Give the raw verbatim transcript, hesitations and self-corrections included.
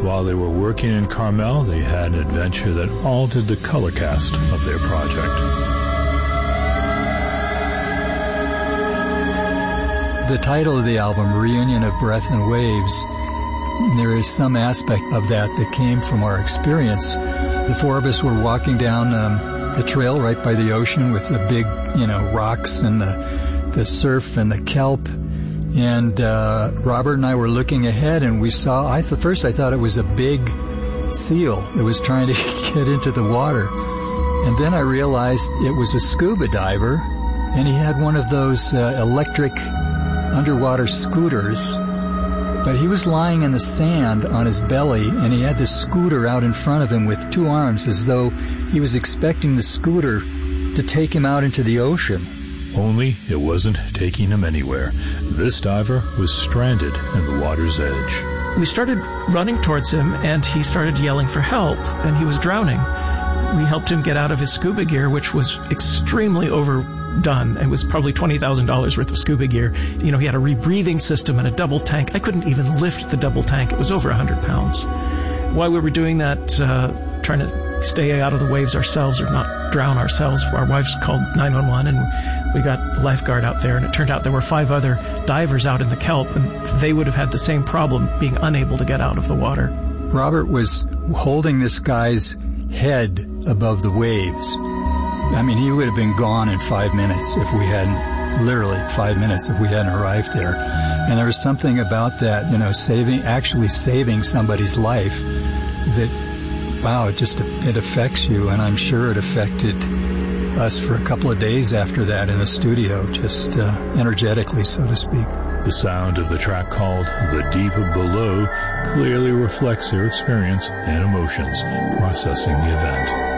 While they were working in Carmel, they had an adventure that altered the color cast of their project. The title of the album, Reunion of Breath and Waves, there is some aspect of that that came from our experience. The four of us were walking down um, the trail right by the ocean with the big, you know, rocks and the, the surf and the kelp. And uh, Robert and I were looking ahead, and we saw, I th- first I thought it was a big seal that was trying to get into the water. And then I realized it was a scuba diver, and he had one of those uh, electric underwater scooters. But he was lying in the sand on his belly, and he had the scooter out in front of him with two arms, as though he was expecting the scooter to take him out into the ocean. Only it wasn't taking him anywhere. This diver was stranded at the water's edge. We started running towards him, and he started yelling for help, and he was drowning. We helped him get out of his scuba gear, which was extremely overdone. It was probably twenty thousand dollars worth of scuba gear. You know, he had a rebreathing system and a double tank. I couldn't even lift the double tank. It was over one hundred pounds. While we were doing that, uh, trying to stay out of the waves ourselves or not drown ourselves, our wives called nine one one, and we got a lifeguard out there, and it turned out there were five other divers out in the kelp, and they would have had the same problem, being unable to get out of the water. Robert was holding this guy's head above the waves. I mean, he would have been gone in five minutes if we hadn't, literally five minutes if we hadn't arrived there. And there was something about that, you know, saving, actually saving somebody's life that, wow, it just, it affects you. And I'm sure it affected us for a couple of days after that in the studio, just uh, energetically, so to speak. The sound of the track called The Deep Below clearly reflects their experience and emotions processing the event.